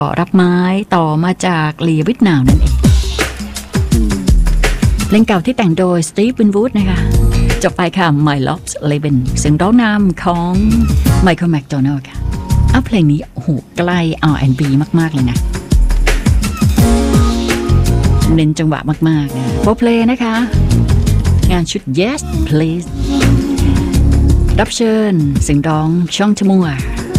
รับไม้ต่อมาจากลีวิทนาวนั่นเองเพลงเก่าที่แต่งโดยสตีฟวินวูดนะคะจบไปค่ะ My Love's Living เสียงร้องนำของไมเคิลแมคโดนัลด์ค่ะเพลงนี้โอ้โหใกล้ R&B มากๆเลยนะเน้นจังหวะมากๆนะโปรเพลย์นะคะงานชุด Yes Please รับเชิญเสียงร้องช่องชมัว